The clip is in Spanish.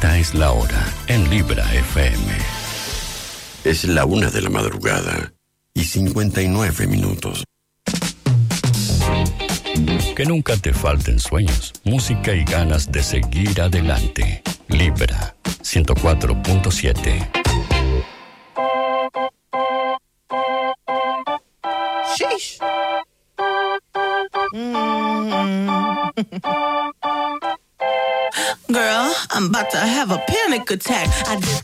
Esta es la hora en Libra FM. Es la 1:00 y 59 minutos. Que nunca te falten sueños, música y ganas de seguir adelante. Libra 104.7. Sheesh. Girl, I'm about to have a panic attack. I just